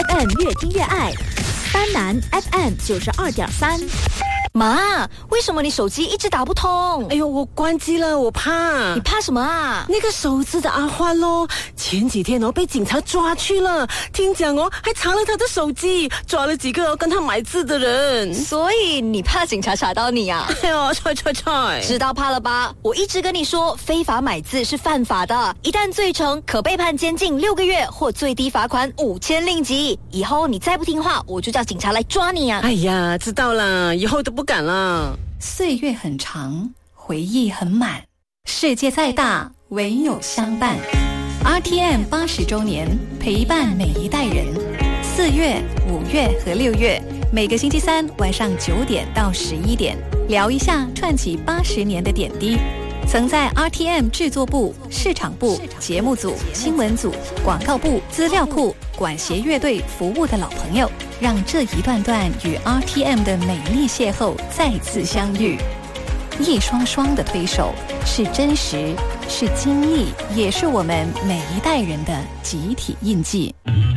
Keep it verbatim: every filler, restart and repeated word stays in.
F M 越听越爱，丹南 F M 九十二点三。 妈，为什么你手机一直打不通？ 哎呦，我关机了，我怕。 你怕什么啊？ 那个手指的阿欢咯，前几天哦被警察抓去了，听讲哦还查了他的手机，抓了几个、哦、跟他买字的人。 所以你怕警察查到你啊？ 哎呦，踹踹踹！ 知道怕了吧？我一直跟你说，非法买字是犯法的，一旦罪成，可被判监禁六个月或最低罚款五千令吉。以后你再不听话，我就叫警察来抓你啊！ 哎呀，知道了，以后都不敢了。 岁月很长，回忆很满，世界再大，唯有相伴。R T M 八十周年，陪伴每一代人。四月、五月和六月，每个星期三晚上九点到十一点，聊一下串起八十年的点滴。曾在 R T M 制作部、市场部、节目组、新闻组、广告部、资料库、管弦乐队服务的老朋友，让这一段段与 R T M 的美丽邂逅再次相遇。一双双的推手，是真实，是经历，也是我们每一代人的集体印记。